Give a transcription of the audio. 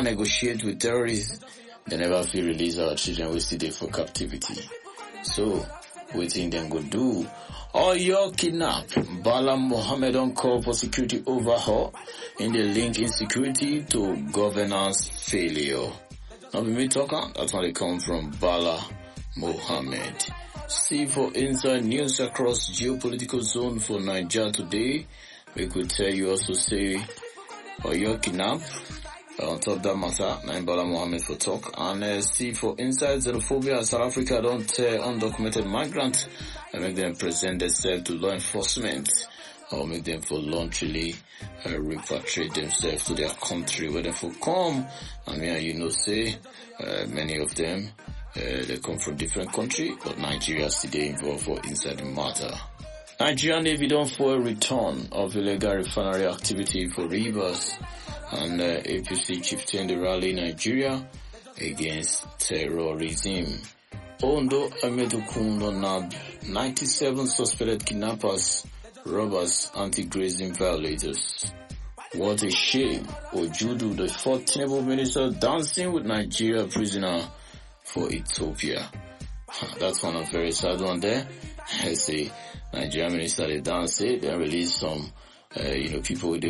wan negotiate with terrorists, they never feel release our children we still dey for captivity. So, wetin dem go do? Oyo kidnap. Bala Mohammed on call for security overhaul in the link insecurity to governance failure. Now be me talking, that's why they come from Bala Mohammed. See for inside news across geopolitical zone for Nigeria today. We could tell you also say Oyo kidnap. On top of that matter, I'm Bala Mohammed for talk. And see for inside xenophobia, South Africa don't tell undocumented migrants and make them present themselves to law enforcement or make them voluntarily repatriate themselves to their country where they for come. I mean, you know, say many of them they come from different countries, but Nigeria still they involved for inside the matter. Nigerian Navy don't for a return of illegal refinery activity for Rivers. And APC chieftain the rally Nigeria against terrorism. Ondo Amedukundo nabbed 97 suspected kidnappers, robbers, anti-grazing violators. What a shame. Ojudu, the 4th Tinubu minister, dancing with Nigeria prisoner for Ethiopia. That's one of very sad one there. I say Nigerian minister they dance it, they release some people with the